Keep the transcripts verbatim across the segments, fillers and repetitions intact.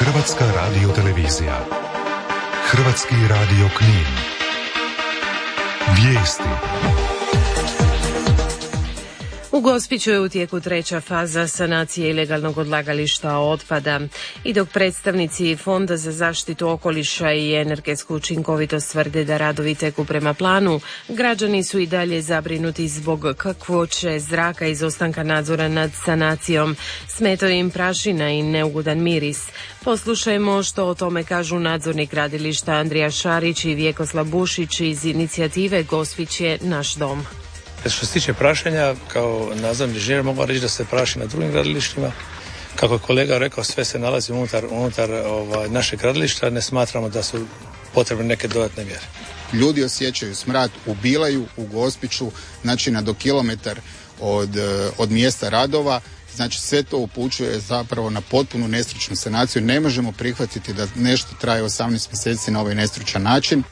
Hrvatska radiotelevizija. Hrvatski radio Knin. Vijesti. U Gospiću je u tijeku treća faza sanacije ilegalnog odlagališta otpada i dok predstavnici Fonda za zaštitu okoliša i energetsku učinkovitost tvrde da radovi teku prema planu, građani su i dalje zabrinuti zbog kakvoće zraka i izostanka nadzora nad sanacijom. Smetao im prašina i neugodan miris. Poslušajmo što o tome kažu nadzornik gradilišta Andrija Šarić i Vjekoslav Bušić iz inicijative Gospić je naš dom. Što se tiče prašenja, kao nadzorni inženjer mogu reći da se praši na drugim gradilištima. Kako je kolega rekao, sve se nalazi unutar, unutar ovaj, našeg gradilišta, ne smatramo da su potrebne neke dodatne mjere. Ljudi osjećaju smrad u Bilaju, u Gospiću, znači na do kilometar od, od mjesta radova. Znači sve to upućuje zapravo na potpunu nestručnu sanaciju. Ne možemo prihvatiti da nešto traje osamnaest mjeseci na ovaj nestručan način.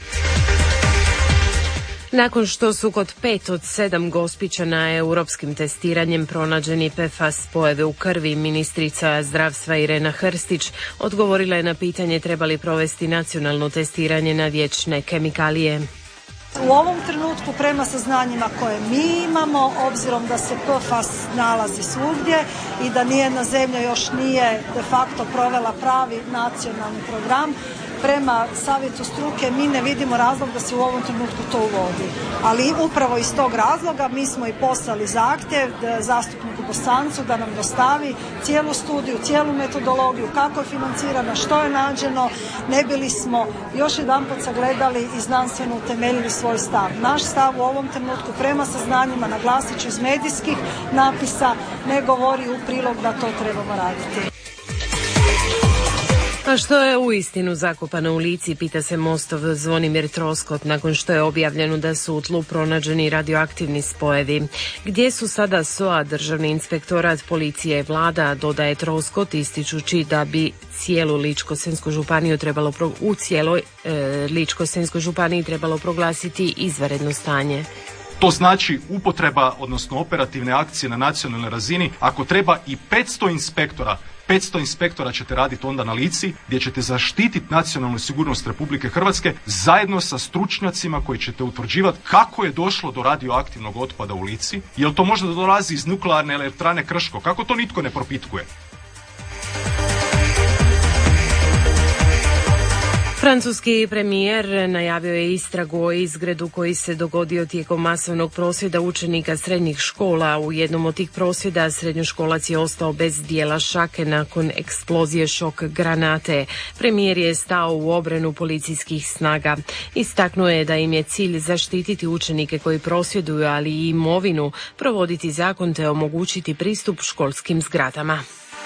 Nakon što su kod pet od sedam Gospićana europskim testiranjem pronađeni P F A S spojeve u krvi, ministrica zdravstva Irena Hrstić odgovorila je na pitanje treba li provesti nacionalno testiranje na vječne kemikalije. U ovom trenutku prema saznanjima koje mi imamo, obzirom da se P F A S nalazi svugdje i da nijedna zemlja još nije de facto provela pravi nacionalni program, prema savjetu struke mi ne vidimo razlog da se u ovom trenutku to uvodi. Ali upravo iz tog razloga mi smo i poslali zahtjev zastupniku Bosancu da nam dostavi cijelu studiju, cijelu metodologiju, kako je financirana, što je nađeno, ne bili smo još jedanput sagledali i znanstveno utemeljili svoj stav. Naš stav u ovom trenutku prema saznanjima, naglasit ću iz medijskih napisa, ne govori u prilog da to trebamo raditi. A što je uistinu zakopano u Lici, pita se Mostov Zvonimir Troskot nakon što je objavljeno da su u tlu pronađeni radioaktivni spojevi. Gdje su sada S O A, Državni inspektorat, policija i vlada, dodaje Troskot, ističući da bi cijelu Ličko-senjsku županiju trebalo pro, u cijeloj e, Ličko-senjskoj županiji trebalo proglasiti izvanredno stanje. To znači upotreba, odnosno operativne akcije na nacionalnoj razini, ako treba i petsto inspektora. petsto inspektora ćete raditi onda na Lici, gdje ćete zaštititi nacionalnu sigurnost Republike Hrvatske zajedno sa stručnjacima koji ćete utvrđivati kako je došlo do radioaktivnog otpada u Lici. Jel to možda dolazi iz nuklearne elektrane Krško? Kako to nitko ne propitkuje? Francuski premijer najavio je istragu o izgredu koji se dogodio tijekom masovnog prosvjeda učenika srednjih škola. U jednom od tih prosvjeda srednjoškolac je ostao bez dijela šake nakon eksplozije šok granate. Premijer je stao u obranu policijskih snaga. Istaknuo je da im je cilj zaštititi učenike koji prosvjeduju, ali i imovinu, provoditi zakon te omogućiti pristup školskim zgradama.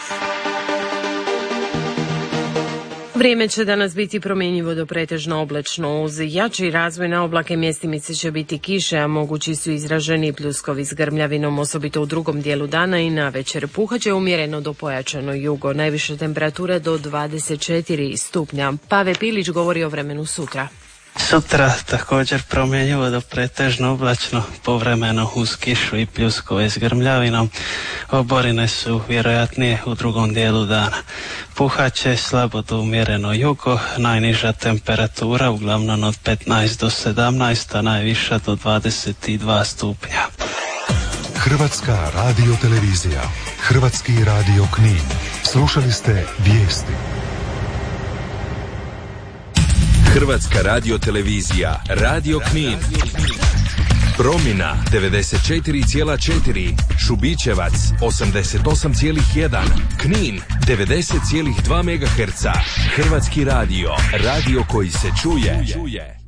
Vrijeme će danas biti promjenjivo do pretežno oblačno. Uz jači razvoj na oblake mjestimice će biti kiše, a mogući su izraženi pljuskovi s grmljavinom, osobito u drugom dijelu dana i navečer. Puhat će umjereno do pojačano jugo, najviše temperature do dvadeset četiri stupnja. Pave Pilić govori o vremenu sutra. Sutra također promjenjivo do pretežno oblačno, povremeno uz kišu i pljuskove s grmljavinom. Oborine su vjerojatnije u drugom dijelu dana. Puhat će slabo do umjereno jugo, najniža temperatura uglavnom od petnaest do sedamnaest, a najviša do dvadeset dva stupnja. Hrvatska radiotelevizija, Hrvatski radio Knin. Slušali ste vijesti. Hrvatska radiotelevizija, Radio Knin. Promina devedeset četiri zarez četiri, Šubićevac osamdeset osam zarez jedan, Knin devedeset zarez dva megaherca. Hrvatski radio, radio koji se čuje.